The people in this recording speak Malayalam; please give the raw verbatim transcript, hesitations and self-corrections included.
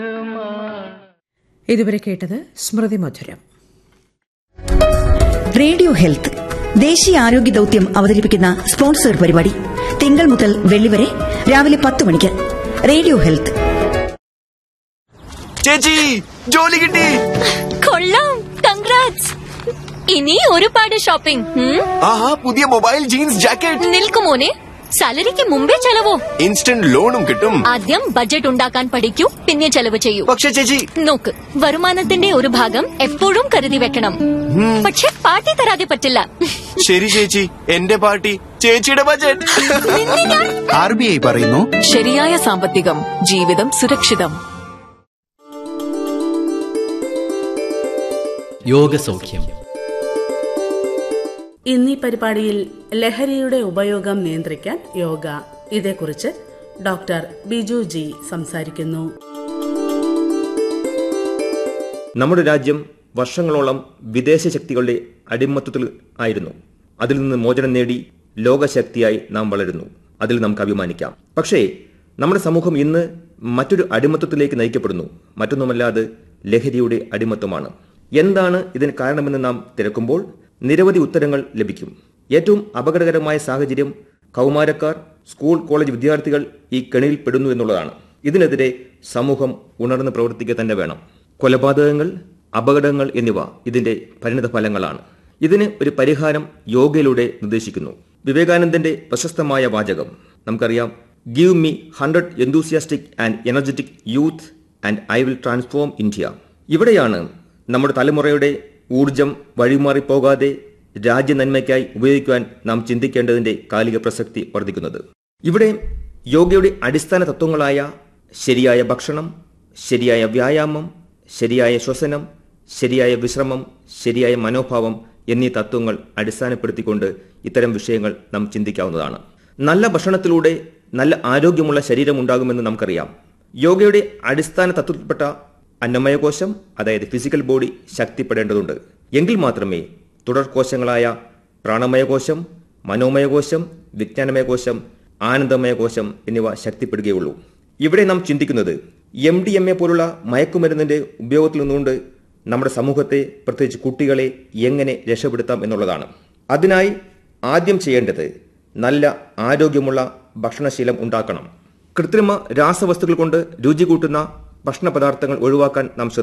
ഇതുവരെ കേട്ടത് സ്മൃതി മധുരം. റേഡിയോ ഹെൽത്ത് ദേശീയ ആരോഗ്യ ദൌത്യം അവതരിപ്പിക്കുന്ന സ്പോൺസർ പരിപാടി തിങ്കൾ മുതൽ വെള്ളി വരെ രാവിലെ പത്ത് മണിക്ക്. Radio health. ചേച്ചി ജോലി കിട്ടി. കൊള്ളാം, കൺഗ്രാറ്റ്സ്. ഇനി ഒരുപാട് ഷോപ്പിംഗ്. ആഹാ, പുതിയ മൊബൈൽ, ജീൻസ്, ജാക്കറ്റ്. നിൽക്കുമോനെ, സാലറിക്ക് മുമ്പേ ചെലവോ? ഇൻസ്റ്റന്റ് ലോണും കിട്ടും. ആദ്യം ബഡ്ജറ്റ് ഉണ്ടാക്കാൻ പഠിക്കൂ, പിന്നെ ചെലവ് ചെയ്യൂ. പക്ഷെ ചേച്ചി, നോക്ക്, വരുമാനത്തിന്റെ ഒരു ഭാഗം എപ്പോഴും കരുതി വെക്കണം. പക്ഷെ പാർട്ടി തരാതെ പറ്റില്ല. ശരി ചേച്ചി, എന്റെ പാർട്ടി ചേച്ചിയുടെ ബഡ്ജറ്റ്. ആർ ബി ഐ പറയുന്നു, ശരിയായ സാമ്പത്തികം ജീവിതം സുരക്ഷിതം. യോഗസൗഖ്യം. ഇന്നീ പരിപാടിയിൽ ലഹരിയുടെ ഉപയോഗം നിയന്ത്രിക്കാൻ യോഗ, ഇതേക്കുറിച്ച് ഡോക്ടർ ബിജു ജി സംസാരിക്കുന്നു. നമ്മുടെ രാജ്യം വർഷങ്ങളോളം വിദേശ ശക്തികളുടെ അടിമത്തത്തിൽ ആയിരുന്നു. അതിൽ നിന്ന് മോചനം നേടി ലോകശക്തിയായി നാം വളരുന്നു. അതിൽ നമുക്ക് അഭിമാനിക്കാം. പക്ഷേ നമ്മുടെ സമൂഹം ഇന്ന് മറ്റൊരു അടിമത്തത്തിലേക്ക് നയിക്കപ്പെടുന്നു. മറ്റൊന്നുമല്ലാതെ ലഹരിയുടെ അടിമത്തമാണ്. എന്താണ് ഇതിന് കാരണമെന്ന് നാം തിരക്കുമ്പോൾ നിരവധി ഉത്തരങ്ങൾ ലഭിക്കും. ഏറ്റവും അപകടകരമായ സാഹചര്യം കൗമാരക്കാർ, സ്കൂൾ കോളേജ് വിദ്യാർത്ഥികൾ ഈ കെണിയിൽ പെടുന്നു എന്നുള്ളതാണ്. ഇതിനെതിരെ സമൂഹം ഉണർന്ന് പ്രവർത്തിക്കുക തന്നെ വേണം. കൊലപാതകങ്ങൾ, അപകടങ്ങൾ എന്നിവ ഇതിന്റെ പരിണിത ഫലങ്ങളാണ്. ഇതിന് ഒരു പരിഹാരം യോഗയിലൂടെ നിർദ്ദേശിക്കുന്നു. വിവേകാനന്ദന്റെ പ്രശസ്തമായ വാചകം നമുക്കറിയാം, give me hundred enthusiastic and energetic youth and I will transform India. ഇവിടെയാണ് നമ്മുടെ തലമുറയുടെ ഊർജം വഴിമാറിപ്പോകാതെ രാജ്യനന്മയ്ക്കായി ഉപയോഗിക്കുവാൻ നാം ചിന്തിക്കേണ്ടതിന്റെ കാലിക പ്രസക്തി വർദ്ധിക്കുന്നത്. ഇവിടെ യോഗയുടെ അടിസ്ഥാന തത്വങ്ങളായ ശരിയായ ഭക്ഷണം, ശരിയായ വ്യായാമം, ശരിയായ ശ്വസനം, ശരിയായ വിശ്രമം, ശരിയായ മനോഭാവം എന്നീ തത്വങ്ങൾ അടിസ്ഥാനപ്പെടുത്തിക്കൊണ്ട് ഇത്തരം വിഷയങ്ങൾ നാം ചിന്തിക്കാവുന്നതാണ്. നല്ല ഭക്ഷണത്തിലൂടെ നല്ല ആരോഗ്യമുള്ള ശരീരം ഉണ്ടാകുമെന്ന് നമുക്കറിയാം. യോഗയുടെ അടിസ്ഥാന തത്വത്തിൽപ്പെട്ട അന്നമയകോശം, അതായത് ഫിസിക്കൽ ബോഡി ശക്തിപ്പെടേണ്ടതുണ്ട്. എങ്കിൽ മാത്രമേ തുടർകോശങ്ങളായ പ്രാണമയകോശം, മനോമയകോശം, വിജ്ഞാനമയകോശം, ആനന്ദമയകോശം എന്നിവ ശക്തിപ്പെടുകയുള്ളൂ. ഇവിടെ നാം ചിന്തിക്കുന്നത് എം ഡി എം എ പോലുള്ള മയക്കുമരുന്നിന്റെ ഉപയോഗത്തിൽ നിന്നുകൊണ്ട് നമ്മുടെ സമൂഹത്തെ, പ്രത്യേകിച്ച് കുട്ടികളെ എങ്ങനെ രക്ഷപ്പെടുത്താം എന്നുള്ളതാണ്. അതിനായി ആദ്യം ചെയ്യേണ്ടത് നല്ല ആരോഗ്യമുള്ള ഭക്ഷണശീലം ഉണ്ടാക്കണം. കൃത്രിമ രാസവസ്തുക്കൾ കൊണ്ട് രുചി കൂട്ടുന്ന ഭക്ഷണ പദാർത്ഥങ്ങൾ ഒഴിവാക്കാൻ നാം